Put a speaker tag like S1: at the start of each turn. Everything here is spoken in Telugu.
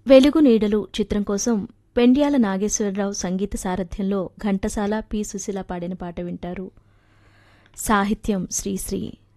S1: వెలుగు నీడలు చిత్రం కోసం పెండ్యాల నాగేశ్వరరావు సంగీత సారథ్యంలో ఘంటసాల పి. సుశీల పాడిన పాట వింటారు. సాహిత్యం శ్రీశ్రీ.